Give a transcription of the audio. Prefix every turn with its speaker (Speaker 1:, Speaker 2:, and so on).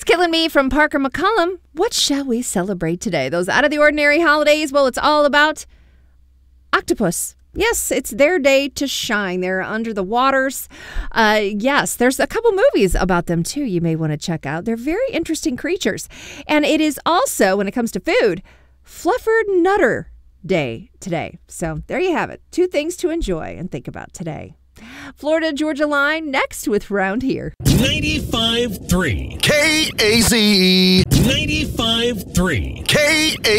Speaker 1: It's Killing Me from Parker McCollum. What shall we celebrate today? Those out of the ordinary holidays? Well, it's all about octopus. Yes, it's their day to shine. They're under the waters. Yes, there's a couple movies about them, too, you may want to check out. They're very interesting creatures. And it is also, when it comes to food, Fluffered Nutter Day today. So there you have it. Two things to enjoy and think about today. Florida Georgia line next with Round Here.
Speaker 2: 95.3
Speaker 3: KAZE
Speaker 2: 95.3
Speaker 3: KAZE